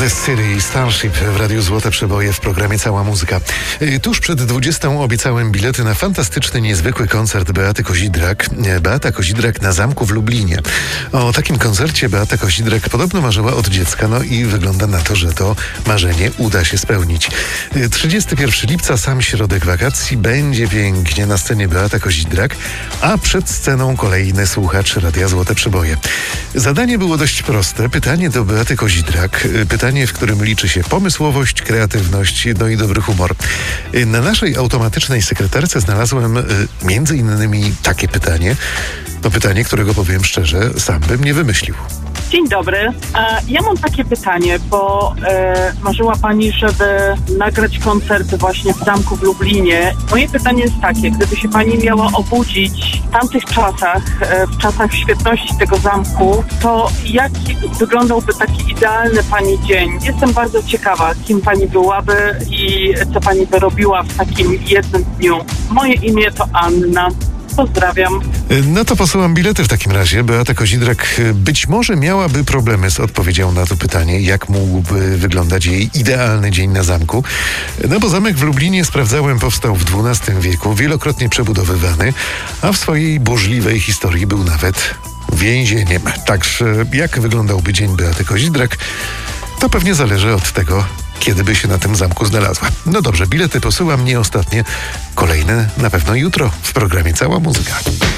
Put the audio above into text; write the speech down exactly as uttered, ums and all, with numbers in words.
West City i Starship w Radiu Złote Przeboje w programie Cała Muzyka. Tuż przed dwudziestą obiecałem bilety na fantastyczny, niezwykły koncert Beaty Kozidrak. Beata Kozidrak na Zamku w Lublinie. O takim koncercie Beata Kozidrak podobno marzyła od dziecka, no i wygląda na to, że to marzenie uda się spełnić. trzydziestego pierwszego lipca, sam środek wakacji, będzie pięknie. Na scenie Beata Kozidrak, a przed sceną kolejny słuchacz Radia Złote Przeboje. Zadanie było dość proste. Pytanie do Beaty Kozidrak. Pytanie, w którym liczy się pomysłowość, kreatywność, no i dobry humor. Na naszej automatycznej sekretarce znalazłem y, między innymi takie pytanie. To pytanie, którego powiem szczerze, sam bym nie wymyślił. Dzień dobry. Ja mam takie pytanie, bo e, marzyła Pani, żeby nagrać koncert właśnie w Zamku w Lublinie. Moje pytanie jest takie, gdyby się Pani miała obudzić w tamtych czasach, e, w czasach świetności tego zamku, to jak wyglądałby taki idealny Pani dzień? Jestem bardzo ciekawa, kim Pani byłaby i co Pani by robiła w takim jednym dniu. Moje imię to Anna. Pozdrawiam. No to posyłam bilety w takim razie. Beata Kozidrak być może miałaby problemy z odpowiedzią na to pytanie, jak mógłby wyglądać jej idealny dzień na zamku. No bo zamek w Lublinie, sprawdzałem, powstał w dwunastym wieku, wielokrotnie przebudowywany, a w swojej burzliwej historii był nawet więzieniem. Także jak wyglądałby dzień Beaty Kozidrak, to pewnie zależy od tego, kiedy by się na tym zamku znalazła. No dobrze, bilety posyłam, nie ostatnie. Kolejne na pewno jutro w programie Cała Muzyka.